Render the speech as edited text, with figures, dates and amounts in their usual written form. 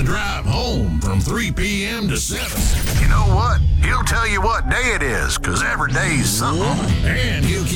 drive home from 3 p.m. to 7. You know what? He'll tell you what day it is, 'cause every day's something. And he'll keep